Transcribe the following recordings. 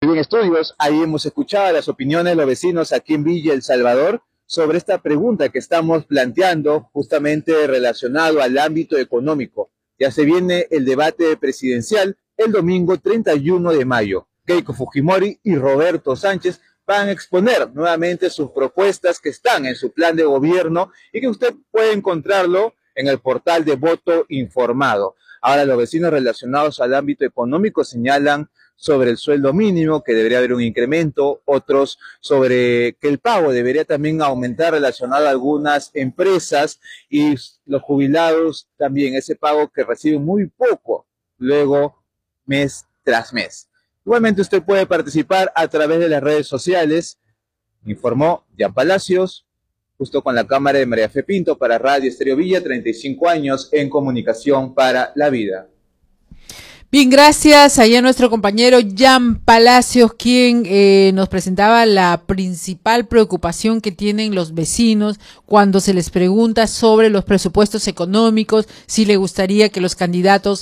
bien, estudios, ahí hemos escuchado las opiniones de los vecinos aquí en Villa El Salvador sobre esta pregunta que estamos planteando justamente relacionado al ámbito económico. Ya se viene el debate presidencial el domingo 31 de mayo. Keiko Fujimori y Roberto Sánchez van a exponer nuevamente sus propuestas que están en su plan de gobierno y que usted puede encontrarlo en el portal de Voto Informado. Ahora los vecinos relacionados al ámbito económico señalan sobre el sueldo mínimo, que debería haber un incremento, otros sobre que el pago debería también aumentar relacionado a algunas empresas y los jubilados también, ese pago que reciben muy poco, luego mes tras mes. Igualmente usted puede participar a través de las redes sociales, informó Jan Palacios, justo con la cámara de María Fe Pinto para Radio Estéreo Villa, 35 años en comunicación para la vida. Bien, gracias allá a nuestro compañero Jan Palacios, quien nos presentaba la principal preocupación que tienen los vecinos cuando se les pregunta sobre los presupuestos económicos, si le gustaría que los candidatos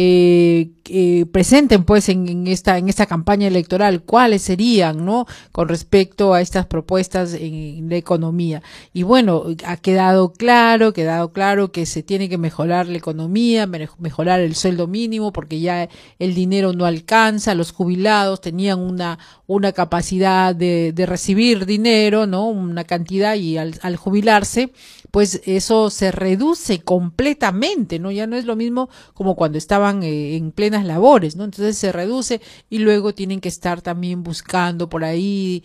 presenten pues en esta campaña electoral, cuáles serían, ¿no?, con respecto a estas propuestas en la economía. Y bueno, ha quedado claro que se tiene que mejorar la economía, mejorar el sueldo mínimo, porque ya el dinero no alcanza. Los jubilados tenían una capacidad de recibir dinero, ¿no?, una cantidad, y al jubilarse, pues eso se reduce completamente, ¿no? Ya no es lo mismo como cuando estaban en plenas labores, ¿no? Entonces se reduce y luego tienen que estar también buscando por ahí,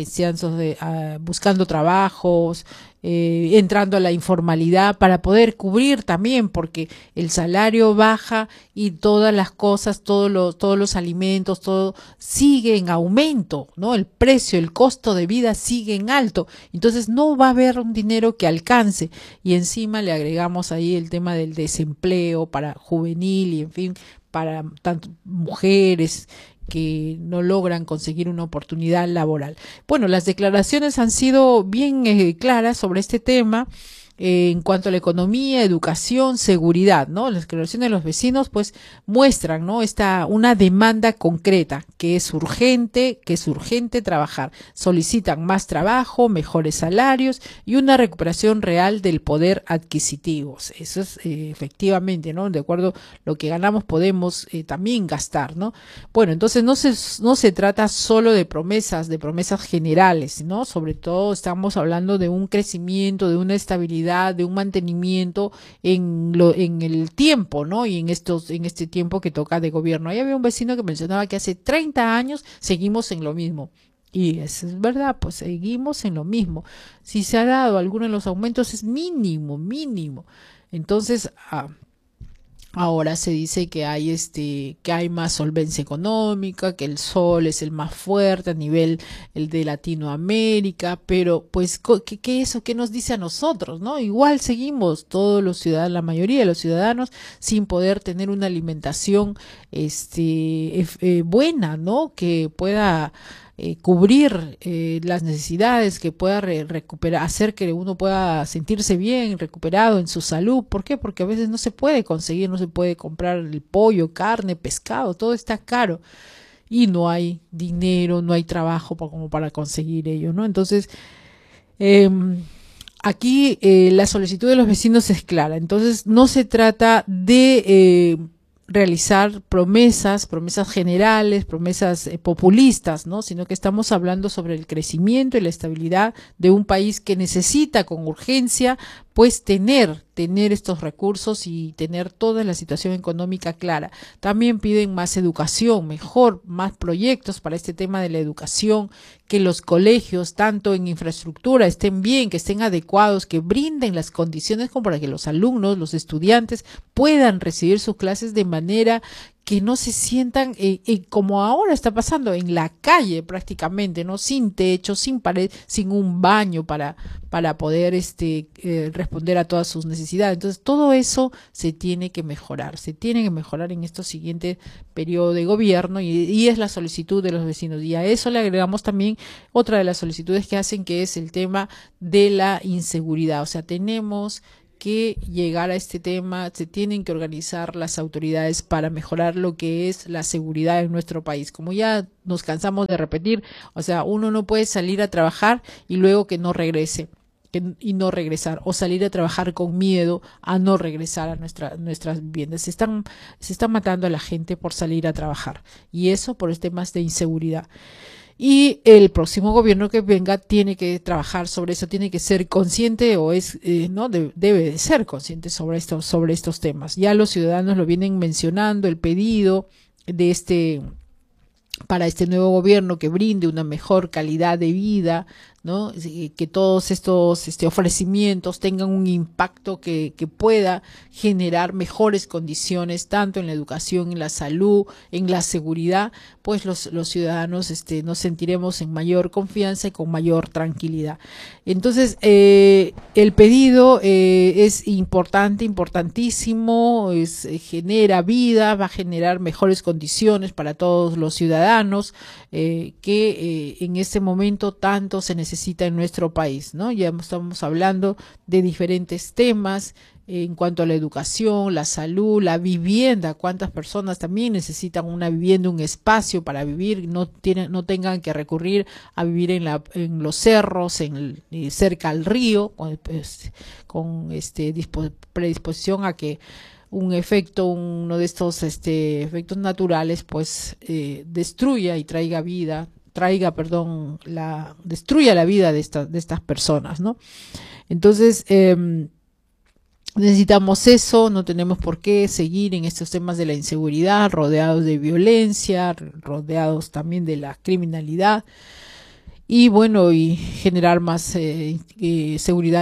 buscando trabajos, entrando a la informalidad para poder cubrir también, porque el salario baja y todas las cosas, todos los alimentos, todo sigue en aumento, ¿no? El precio, el costo de vida sigue en alto, entonces no va a haber un dinero que alcance, y encima le agregamos ahí el tema del desempleo para juvenil y en fin, para tanto mujeres que no logran conseguir una oportunidad laboral. Bueno, las declaraciones han sido bien claras sobre este tema. En cuanto a la economía, educación, seguridad, ¿no? Las declaraciones de los vecinos pues muestran, ¿no?, una demanda concreta que es urgente trabajar. Solicitan más trabajo, mejores salarios y una recuperación real del poder adquisitivo. Eso es efectivamente, ¿no? De acuerdo a lo que ganamos podemos también gastar, ¿no? Bueno, entonces no se trata solo de promesas generales, ¿no? Sobre todo estamos hablando de un crecimiento, de una estabilidad, de un mantenimiento en el tiempo, ¿no? Y en este tiempo que toca de gobierno. Ahí había un vecino que mencionaba que hace 30 años seguimos en lo mismo. Y eso es verdad, pues seguimos en lo mismo. Si se ha dado alguno de los aumentos es mínimo. Entonces, ahora se dice que hay más solvencia económica, que el sol es el más fuerte a nivel el de Latinoamérica, pero pues ¿qué nos dice a nosotros, no? Igual seguimos todos los ciudadanos, la mayoría de los ciudadanos, sin poder tener una alimentación buena, ¿no?, que pueda cubrir las necesidades, que pueda recuperar, hacer que uno pueda sentirse bien, recuperado en su salud. ¿Por qué? Porque a veces no se puede conseguir, no se puede comprar el pollo, carne, pescado, todo está caro y no hay dinero, no hay trabajo como para conseguir ello, ¿no? Entonces, aquí la solicitud de los vecinos es clara. Entonces, no se trata de realizar promesas generales, promesas populistas, ¿no?, sino que estamos hablando sobre el crecimiento y la estabilidad de un país que necesita con urgencia pues tener estos recursos y tener toda la situación económica clara. También piden más educación, más proyectos para este tema de la educación, que los colegios, tanto en infraestructura, estén bien, que estén adecuados, que brinden las condiciones como para que los alumnos, los estudiantes puedan recibir sus clases de manera que no se sientan como ahora está pasando en la calle prácticamente, ¿no?, sin techo, sin pared, sin un baño para poder responder a todas sus necesidades. Entonces todo eso se tiene que mejorar en estos siguientes periodos de gobierno, y es la solicitud de los vecinos. Y a eso le agregamos también otra de las solicitudes que hacen, que es el tema de la inseguridad. O sea, tenemos que llegar a este tema, se tienen que organizar las autoridades para mejorar lo que es la seguridad en nuestro país. Como ya nos cansamos de repetir, o sea, uno no puede salir a trabajar y luego que no regrese y no regresar, o salir a trabajar con miedo a no regresar a nuestras viviendas. Se están matando a la gente por salir a trabajar, y eso por temas de inseguridad. Y el próximo gobierno que venga tiene que trabajar sobre eso, tiene que ser consciente, o no debe de ser consciente sobre estos temas. Ya los ciudadanos lo vienen mencionando, el pedido de para este nuevo gobierno, que brinde una mejor calidad de vida, ¿no? Que todos estos ofrecimientos tengan un impacto que pueda generar mejores condiciones, tanto en la educación, en la salud, en la seguridad, pues los ciudadanos nos sentiremos en mayor confianza y con mayor tranquilidad. Entonces, el pedido es importantísimo, genera vida, va a generar mejores condiciones para todos los ciudadanos, que en este momento tanto se necesita en nuestro país, ¿no? Ya estamos hablando de diferentes temas en cuanto a la educación, la salud, la vivienda. Cuántas personas también necesitan una vivienda, un espacio para vivir, no tengan que recurrir a vivir en los cerros, cerca al río, con predisposición a que uno de estos efectos naturales, pues destruya y destruya la vida de estas personas, ¿no? Entonces, necesitamos eso, no tenemos por qué seguir en estos temas de la inseguridad, rodeados de violencia, rodeados también de la criminalidad. Y bueno, y generar más seguridad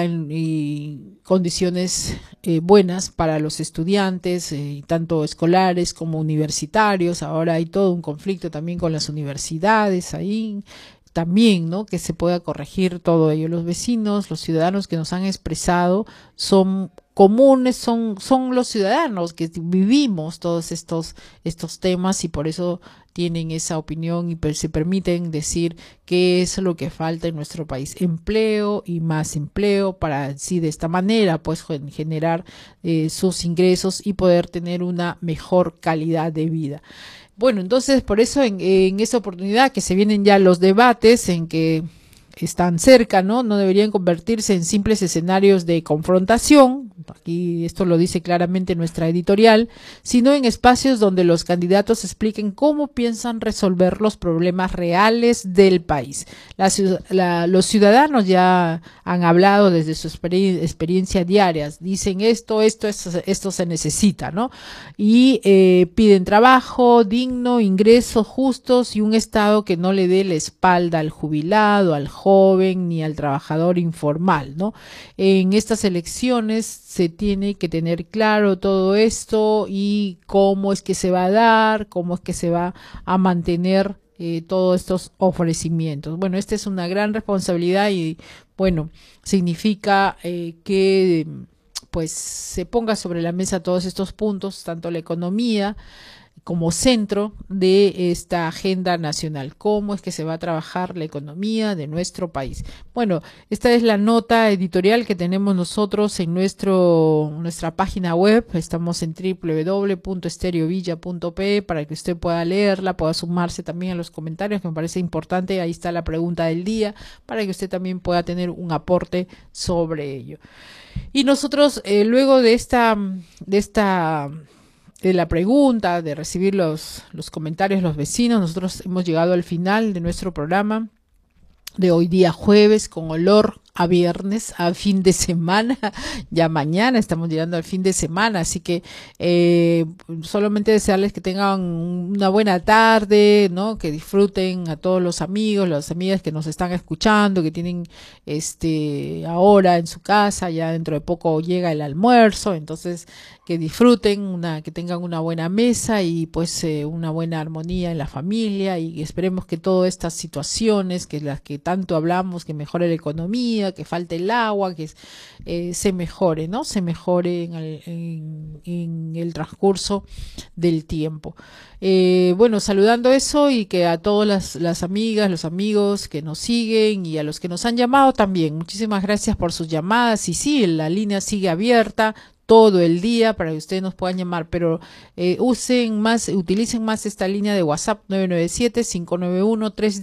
y condiciones buenas para los estudiantes, tanto escolares como universitarios. Ahora hay todo un conflicto también con las universidades ahí también, ¿no? Que se pueda corregir todo ello. Los vecinos, los ciudadanos que nos han expresado son comunes, son los ciudadanos que vivimos todos estos temas, y por eso tienen esa opinión y se permiten decir qué es lo que falta en nuestro país: empleo y más empleo, para así de esta manera pues generar sus ingresos y poder tener una mejor calidad de vida. Bueno, entonces por eso en esta oportunidad que se vienen ya los debates, en que están cerca, ¿no? No deberían convertirse en simples escenarios de confrontación, aquí esto lo dice claramente nuestra editorial, sino en espacios donde los candidatos expliquen cómo piensan resolver los problemas reales del país. Los ciudadanos ya han hablado desde su experiencia diaria, dicen esto se necesita, ¿no? Y piden trabajo digno, ingresos justos y un Estado que no le dé la espalda al jubilado, al joven ni al trabajador informal, ¿no? En estas elecciones se tiene que tener claro todo esto y cómo es que se va a dar, cómo es que se va a mantener todos estos ofrecimientos. Bueno, esta es una gran responsabilidad y bueno, significa que pues se ponga sobre la mesa todos estos puntos, tanto la economía como centro de esta agenda nacional. ¿Cómo es que se va a trabajar la economía de nuestro país? Bueno, esta es la nota editorial que tenemos nosotros en nuestra página web. Estamos en www.estereovilla.pe para que usted pueda leerla, pueda sumarse también a los comentarios, que me parece importante. Ahí está la pregunta del día, para que usted también pueda tener un aporte sobre ello. Y nosotros, luego de la pregunta, de recibir los comentarios de los vecinos, nosotros hemos llegado al final de nuestro programa de hoy día jueves, con olor a viernes, a fin de semana. Ya mañana estamos llegando al fin de semana, así que solamente desearles que tengan una buena tarde, ¿no? Que disfruten, a todos los amigos, las amigas que nos están escuchando, que tienen ahora en su casa, ya dentro de poco llega el almuerzo, entonces que disfruten, que tengan una buena mesa y pues una buena armonía en la familia, y esperemos que todas estas situaciones, que las que tanto hablamos, que mejore la economía, comida, que falte el agua, que se mejore, ¿no? Se mejore en el transcurso del tiempo. Bueno, saludando eso y que a todas las amigas, los amigos que nos siguen y a los que nos han llamado también. Muchísimas gracias por sus llamadas. Y sí, la línea sigue abierta todo el día para que ustedes nos puedan llamar, pero utilicen más esta línea de WhatsApp 997-591-310.